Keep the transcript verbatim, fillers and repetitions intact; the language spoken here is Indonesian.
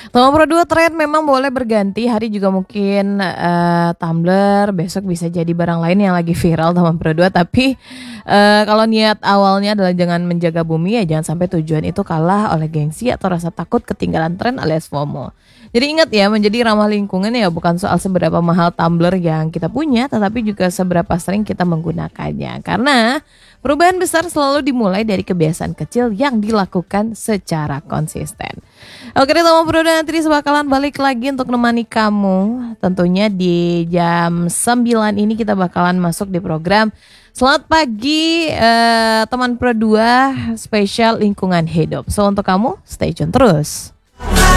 Nomor Pro dua tren memang boleh berganti hari juga mungkin, eee, tumbler, besok bisa jadi barang lain yang lagi viral Taman Pro dua tapi, eee, kalau niat awalnya adalah jangan menjaga bumi ya jangan sampai tujuan itu kalah oleh gengsi atau rasa takut ketinggalan tren alias FOMO. Jadi ingat ya menjadi ramah lingkungan ya bukan soal seberapa mahal tumbler yang kita punya, tetapi juga seberapa sering kita menggunakannya. Karena perubahan besar selalu dimulai dari kebiasaan kecil yang dilakukan secara konsisten. Oke deh Tomo Bro dan Tris bakalan balik lagi untuk nemani kamu. Tentunya di jam sembilan ini kita bakalan masuk di program Selamat Pagi eh, Teman Pro dua spesial lingkungan hidup. So untuk kamu stay tune terus.